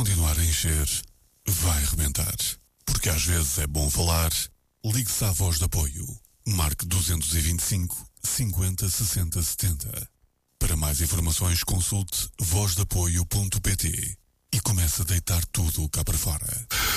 continuar a encher, vai rebentar. Porque às vezes é bom falar. Ligue-se à Voz de Apoio. Marque 225 50 60 70. Para mais informações, consulte vozdeapoio.pt e comece a deitar tudo cá para fora.